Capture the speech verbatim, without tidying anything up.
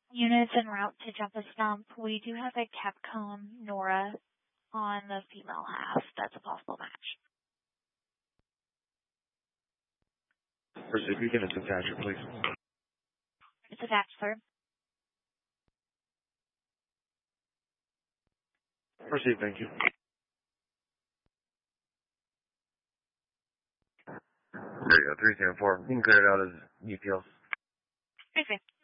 Units en route to jump a stump. We do have a Capcom Nora on the female half. That's a possible match. Proceed, begin its attachment, please. It's attached, sir. Proceed, thank you. There you go, three seven four. You can clear it out as U P Ls. Okay.